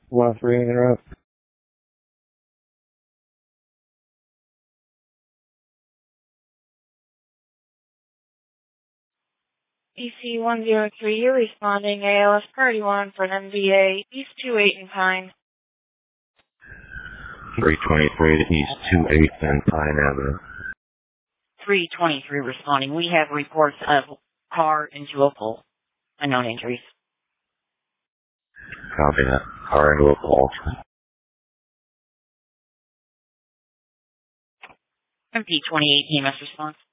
1 3 interrupt. EC-103, you're responding ALS Party 1 for an MVA, East 28 and Pine. 323 to East 28 and Pine Avenue. 323 responding. We have reports of car into a pole. Unknown injuries. Copy that. Car into a pole. MP-28 EMS response.